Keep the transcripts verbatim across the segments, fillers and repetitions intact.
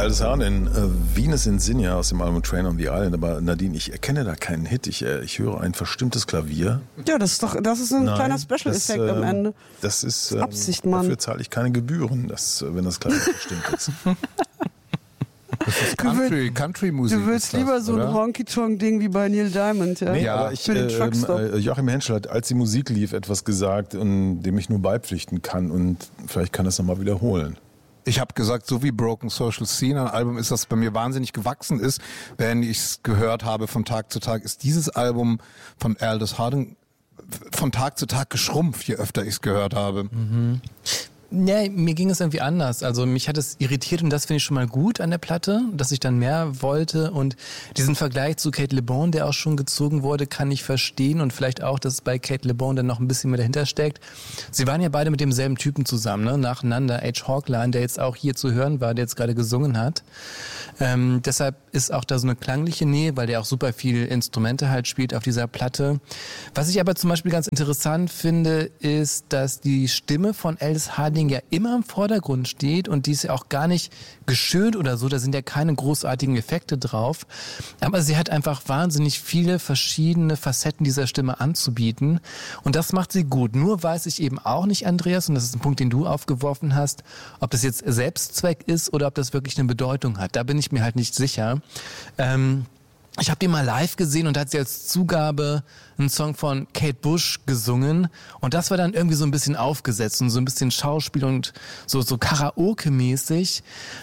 Aldous Harding, äh, Venus Insignia aus dem Album Train on the Island. Aber Nadine, ich erkenne da keinen Hit. Ich, äh, ich höre ein verstimmtes Klavier. Ja, das ist doch, das ist ein Nein, kleiner Special-Effekt äh, am Ende. Das ist, äh, Absicht, Mann. Dafür zahle ich keine Gebühren, das, wenn das Klavier verstimmt ist. Das ist Country, Country-Musik. Du willst das, lieber so oder? ein Honky-Tonk-Ding wie bei Neil Diamond, ja? Nee, ja, aber ich, äh, äh, Joachim Henschel hat, als die Musik lief, etwas gesagt, und dem ich nur beipflichten kann. Und vielleicht kann er es nochmal wiederholen. Ich habe gesagt, so wie Broken Social Scene, ein Album ist, das bei mir wahnsinnig gewachsen ist, wenn ich es gehört habe von Tag zu Tag, ist dieses Album von Aldous Harding von Tag zu Tag geschrumpft, je öfter ich es gehört habe. Mhm. Ja, mir ging es irgendwie anders. Also mich hat es irritiert und das finde ich schon mal gut an der Platte, dass ich dann mehr wollte und diesen Vergleich zu Cate Le Bon, der auch schon gezogen wurde, kann ich verstehen und vielleicht auch, dass bei Cate Le Bon dann noch ein bisschen mehr dahinter steckt. Sie waren ja beide mit demselben Typen zusammen, ne? Nacheinander. H. Hawkline, der jetzt auch hier zu hören war, der jetzt gerade gesungen hat. Ähm, deshalb ist auch da so eine klangliche Nähe, weil der auch super viel Instrumente halt spielt auf dieser Platte. Was ich aber zum Beispiel ganz interessant finde, ist, dass die Stimme von Aldous Harding ja immer im Vordergrund steht und die ist ja auch gar nicht geschönt oder so, da sind ja keine großartigen Effekte drauf, aber sie hat einfach wahnsinnig viele verschiedene Facetten dieser Stimme anzubieten und das macht sie gut. Nur weiß ich eben auch nicht, Andreas, und das ist ein Punkt, den du aufgeworfen hast, ob das jetzt Selbstzweck ist oder ob das wirklich eine Bedeutung hat. Da bin ich mir halt nicht sicher. Ähm, Ich habe die mal live gesehen und da hat sie als Zugabe einen Song von Kate Bush gesungen und das war dann irgendwie so ein bisschen aufgesetzt und so ein bisschen Schauspiel und so, so Karaoke-mäßig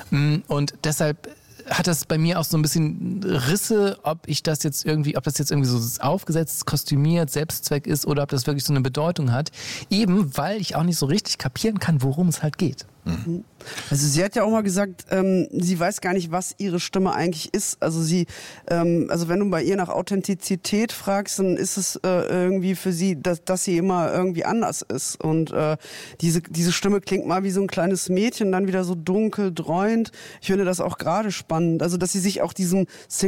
und deshalb hat das bei mir auch so ein bisschen Risse, ob ich das jetzt irgendwie, ob das jetzt irgendwie so aufgesetzt, kostümiert, Selbstzweck ist oder ob das wirklich so eine Bedeutung hat. Eben, weil ich auch nicht so richtig kapieren kann, worum es halt geht. Mhm. Also sie hat ja auch mal gesagt, ähm, sie weiß gar nicht, was ihre Stimme eigentlich ist. Also sie, ähm, also wenn du bei ihr nach Authentizität fragst, dann ist es äh, irgendwie für sie, dass, dass sie immer irgendwie anders ist. Und äh, diese diese Stimme klingt mal wie so ein kleines Mädchen, dann wieder so dunkel, dreuend. Ich finde das auch gerade spannend. Also dass sie sich auch diesem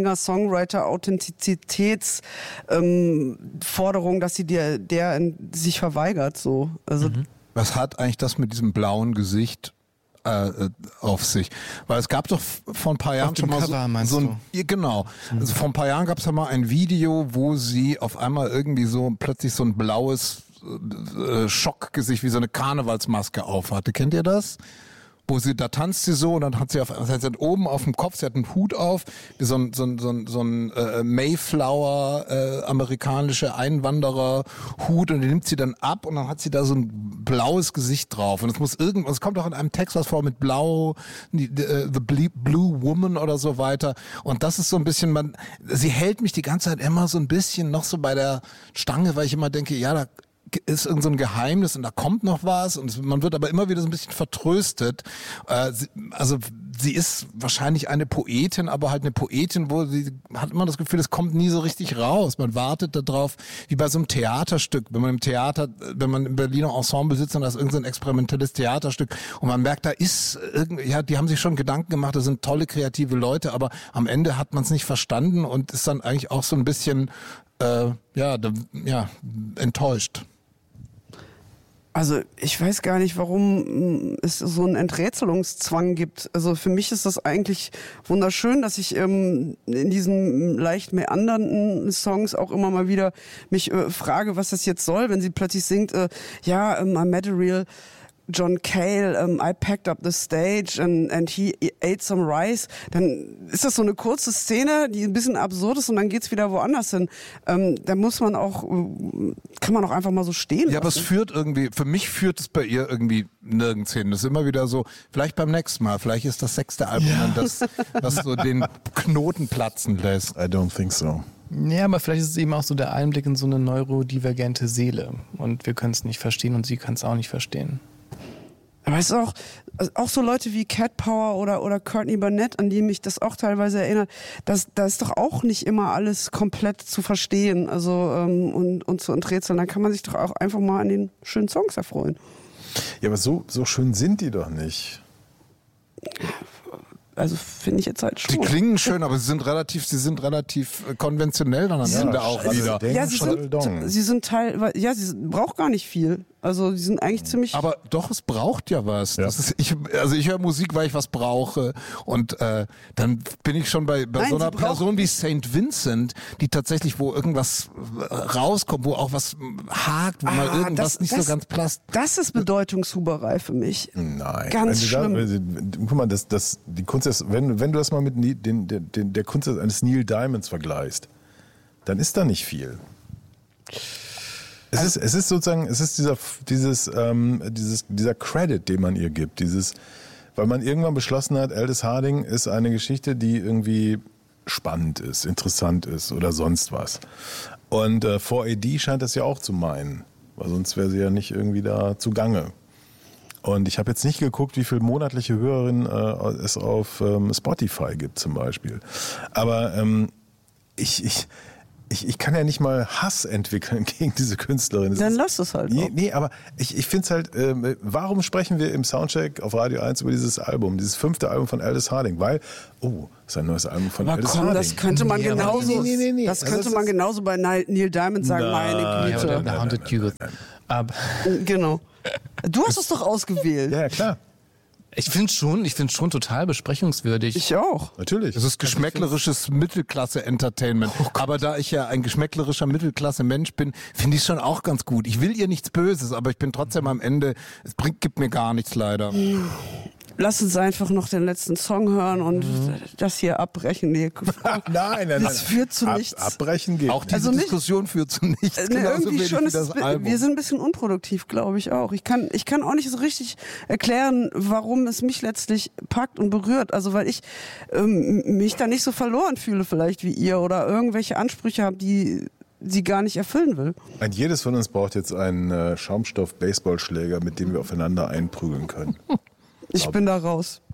Singer-Songwriter-Authentizitäts-Forderung, ähm, dass sie der, der in, sich verweigert. So. Also mhm. Was hat eigentlich das mit diesem blauen Gesicht äh, auf sich? Weil es gab doch vor ein paar Jahren auf dem schon mal Cover, so, meinst so ein, du? ja, genau. Mhm. Also vor ein paar Jahren gab es ja mal ein Video, wo sie auf einmal irgendwie so plötzlich so ein blaues äh, Schockgesicht wie so eine Karnevalsmaske aufhatte. Kennt ihr das? Wo sie, da tanzt sie so und dann hat sie auf, sie hat oben auf dem Kopf, sie hat einen Hut auf, wie so ein, so ein, so ein, so ein äh, Mayflower, äh, amerikanische Einwanderer-Hut und den nimmt sie dann ab und dann hat sie da so ein blaues Gesicht drauf und es muss irgendwas, es kommt auch in einem Text was vor mit Blau, die, uh, The Blue Woman oder so weiter und das ist so ein bisschen, man, sie hält mich die ganze Zeit immer so ein bisschen noch so bei der Stange, weil ich immer denke, ja, da ist irgend so ein Geheimnis und da kommt noch was und man wird aber immer wieder so ein bisschen vertröstet. Äh, sie, also sie ist wahrscheinlich eine Poetin, aber halt eine Poetin, wo sie hat immer das Gefühl, es kommt nie so richtig raus. Man wartet darauf, wie bei so einem Theaterstück. Wenn man im Theater, wenn man im Berliner Ensemble sitzt und da ist irgendein so experimentelles Theaterstück und man merkt, da ist irgendwie, ja, die haben sich schon Gedanken gemacht, da sind tolle kreative Leute, aber am Ende hat man es nicht verstanden und ist dann eigentlich auch so ein bisschen äh, ja, da, ja, enttäuscht. Also ich weiß gar nicht, warum es so einen Enträtselungszwang gibt. Also für mich ist das eigentlich wunderschön, dass ich ähm, in diesen leicht meandernden Songs auch immer mal wieder mich äh, frage, was das jetzt soll, wenn sie plötzlich singt, äh, ja, ähm, I met a real John Cale, um, I packed up the stage and, and he ate some rice, dann ist das so eine kurze Szene, die ein bisschen absurd ist und dann geht's wieder woanders hin. Ähm, da muss man auch, kann man auch einfach mal so stehen lassen. Ja, aber es führt irgendwie, für mich führt es bei ihr irgendwie nirgends hin. Das ist immer wieder so, vielleicht beim nächsten Mal, vielleicht ist das sechste Album ja. dann das, was so den Knoten platzen lässt. I don't think so. Ja, aber vielleicht ist es eben auch so der Einblick in so eine neurodivergente Seele und wir können es nicht verstehen und sie kann es auch nicht verstehen. Aber es ist auch, auch so Leute wie Cat Power oder, oder Courtney Barnett, an die mich das auch teilweise erinnert, das, da ist doch auch nicht immer alles komplett zu verstehen, also, ähm, und, und zu enträtseln. Dann kann man sich doch auch einfach mal an den schönen Songs erfreuen. Ja, aber so, so schön sind die doch nicht. Also finde ich jetzt halt schon. Die klingen schön, aber sie sind relativ, sie sind relativ konventionell dann am ja, Ende auch wieder. Ja, sie sind, sie sind Teil, ja, sie braucht gar nicht viel. Also die sind eigentlich ziemlich... Aber doch, es braucht ja was. Ja. Das ist, ich, also ich höre Musik, weil ich was brauche. Und äh, dann bin ich schon bei, bei Nein, so einer sie braucht- Person wie Saint Vincent, die tatsächlich, wo irgendwas rauskommt, wo auch was hakt, wo mal Ah, irgendwas das- nicht das- so ganz passt. Das ist Bedeutungshuberei für mich. Nein. Ganz wenn schlimm. Du da, wenn, guck mal, das, das, die Kunst ist, wenn, wenn du das mal mit Nie- den, den, den, der Kunst eines Neil Diamonds vergleichst, dann ist da nicht viel. Es ist, es ist sozusagen, es ist dieser, dieses, ähm, dieses, dieser Credit, den man ihr gibt, dieses, weil man irgendwann beschlossen hat, Aldous Harding ist eine Geschichte, die irgendwie spannend ist, interessant ist oder sonst was. Und äh, vier A D scheint das ja auch zu meinen, weil sonst wäre sie ja nicht irgendwie da zugange. Und ich habe jetzt nicht geguckt, wie viele monatliche Hörerinnen äh, es auf ähm, Spotify gibt zum Beispiel. Aber ähm, ich, ich, ich, ich kann ja nicht mal Hass entwickeln gegen diese Künstlerin. Das Dann ist- lass es halt Nee, auch. nee, aber ich, ich finde es halt, ähm, warum sprechen wir im Soundcheck auf Radio eins über dieses Album, dieses fünfte Album von Aldous Harding? Weil, oh, das ist ein neues Album von Aber Aldous komm, Harding. das könnte man Nee, aber- genauso, Nee, nee, nee, nee. das Also könnte das man ist- genauso bei Neil Neil Diamond sagen, Nein, meine Ja, Güte. oder nein, The Haunted nein, Youth. nein, Aber Genau. Du hast es doch ausgewählt. Ja, ja, klar, ich finde schon, ich finde schon total besprechungswürdig. Ich auch. natürlich. Es ist geschmäcklerisches Mittelklasse-Entertainment. Aber da ich ja ein geschmäcklerischer Mittelklasse-Mensch bin, finde ich es schon auch ganz gut. Ich will ihr nichts Böses, aber ich bin trotzdem am Ende, es bringt, gibt mir gar nichts leider. Lass uns einfach noch den letzten Song hören und Mhm. das hier abbrechen. Nee, nein, nein, nein. Das führt zu Ab, nichts. Abbrechen geht. Auch diese Also nicht- Diskussion führt zu nichts. Äh, ne, genauso irgendwie wenig schon. wie Ist das es, Album. wir sind ein bisschen unproduktiv, glaube ich auch. Ich kann, ich kann auch nicht so richtig erklären, warum es mich letztlich packt und berührt. Also weil ich ähm, mich da nicht so verloren fühle vielleicht wie ihr oder irgendwelche Ansprüche habe, die sie gar nicht erfüllen will. Ein jedes von uns braucht jetzt einen äh, Schaumstoff-Baseballschläger, mit dem wir aufeinander einprügeln können. Ich bin da raus.